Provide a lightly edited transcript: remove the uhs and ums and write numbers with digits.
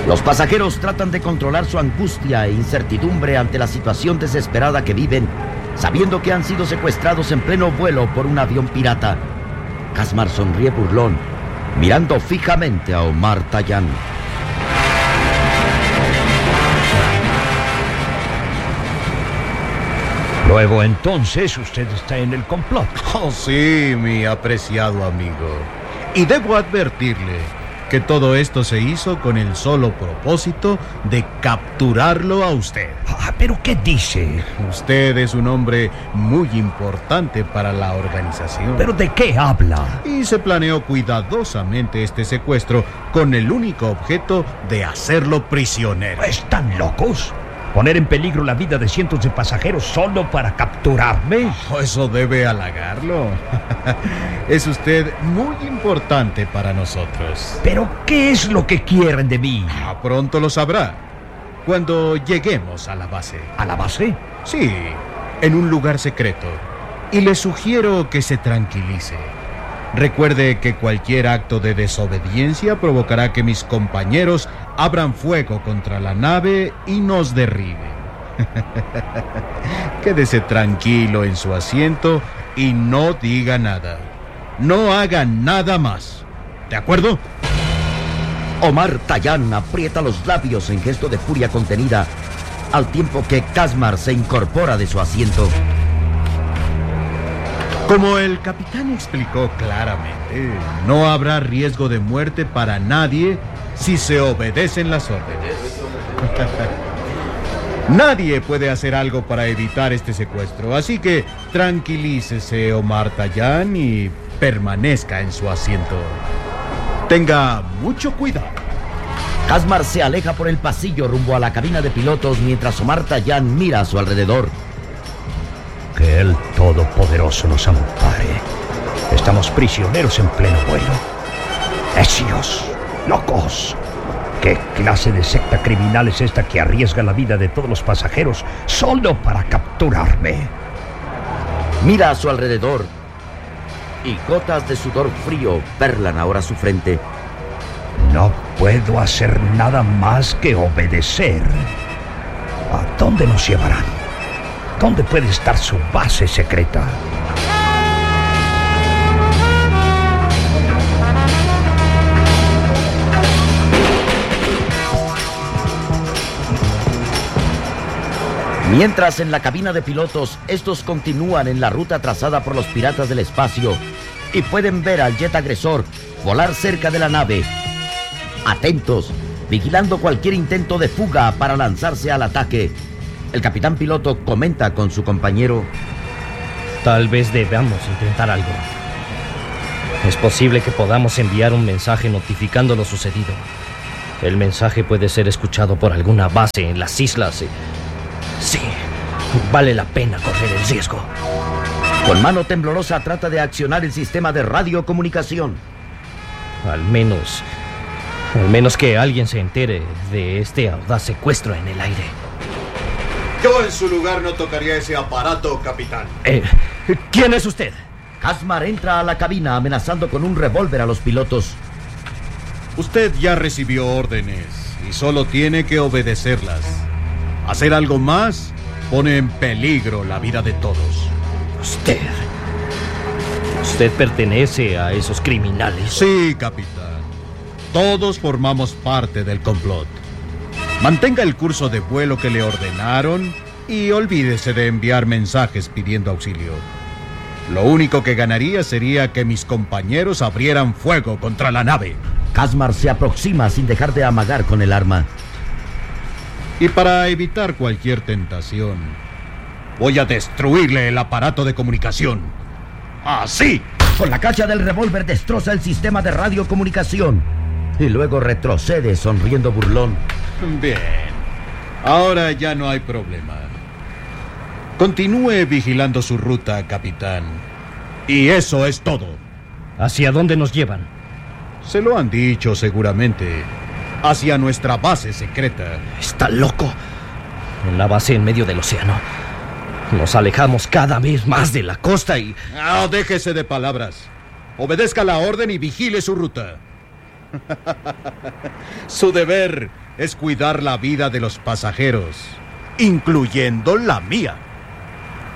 Los pasajeros tratan de controlar su angustia e incertidumbre ante la situación desesperada que viven, sabiendo que han sido secuestrados en pleno vuelo por un avión pirata. Kazmar sonríe burlón, mirando fijamente a Omar Tayán. Luego entonces usted está en el complot. Oh, sí, mi apreciado amigo. Y debo advertirle que todo esto se hizo con el solo propósito de capturarlo a usted. ¿Pero qué dice? Usted es un hombre muy importante para la organización. ¿Pero de qué habla? Y se planeó cuidadosamente este secuestro con el único objeto de hacerlo prisionero. ¿Están locos? ¿Poner en peligro la vida de cientos de pasajeros solo para capturarme? Oh, eso debe halagarlo. Es usted muy importante para nosotros. ¿Pero qué es lo que quieren de mí? Pronto lo sabrá, cuando lleguemos a la base. ¿A la base? Sí, en un lugar secreto. Y le sugiero que se tranquilice. Recuerde que cualquier acto de desobediencia provocará que mis compañeros abran fuego contra la nave y nos derriben. Quédese tranquilo en su asiento y no diga nada. No haga nada más. ¿De acuerdo? Omar Tayán aprieta los labios en gesto de furia contenida, al tiempo que Kazmar se incorpora de su asiento. Como el capitán explicó claramente, no habrá riesgo de muerte para nadie si se obedecen las órdenes. Nadie puede hacer algo para evitar este secuestro, así que tranquilícese, Omar Tayán, y permanezca en su asiento. Tenga mucho cuidado. Kazmar se aleja por el pasillo rumbo a la cabina de pilotos mientras Omar Tayán mira a su alrededor. Que el Todopoderoso nos ampare. Estamos prisioneros en pleno vuelo. ¡Necios! ¡Locos! ¿Qué clase de secta criminal es esta que arriesga la vida de todos los pasajeros solo para capturarme? Mira a su alrededor y gotas de sudor frío perlan ahora su frente. No puedo hacer nada más que obedecer. ¿A dónde nos llevarán? ¿Dónde puede estar su base secreta? Mientras en la cabina de pilotos, estos continúan en la ruta trazada por los piratas del espacio y pueden ver al jet agresor volar cerca de la nave. Atentos, vigilando cualquier intento de fuga para lanzarse al ataque. El capitán piloto comenta con su compañero: tal vez debamos intentar algo. Es posible que podamos enviar un mensaje notificando lo sucedido. El mensaje puede ser escuchado por alguna base en las islas. Sí, vale la pena correr el riesgo. Con mano temblorosa trata de accionar el sistema de radiocomunicación. Al menos que alguien se entere de este audaz secuestro en el aire. Yo en su lugar no tocaría ese aparato, capitán. ¿Quién es usted? Kazmar entra a la cabina amenazando con un revólver a los pilotos. Usted ya recibió órdenes y solo tiene que obedecerlas. Hacer algo más pone en peligro la vida de todos. ¿Usted pertenece a esos criminales? Sí, capitán. Todos formamos parte del complot. Mantenga el curso de vuelo que le ordenaron y olvídese de enviar mensajes pidiendo auxilio. Lo único que ganaría sería que mis compañeros abrieran fuego contra la nave. Kazmar se aproxima sin dejar de amagar con el arma. Y para evitar cualquier tentación, voy a destruirle el aparato de comunicación. ¡Así! Con la cacha del revólver destroza el sistema de radiocomunicación y luego retrocede sonriendo burlón. Bien, ahora ya no hay problema. Continúe vigilando su ruta, capitán. Y eso es todo. ¿Hacia dónde nos llevan? Se lo han dicho seguramente. Hacia nuestra base secreta. Está loco. Una base en medio del océano. Nos alejamos cada vez más de la costa y... No, déjese de palabras. Obedezca la orden y vigile su ruta. Su deber es cuidar la vida de los pasajeros, incluyendo la mía.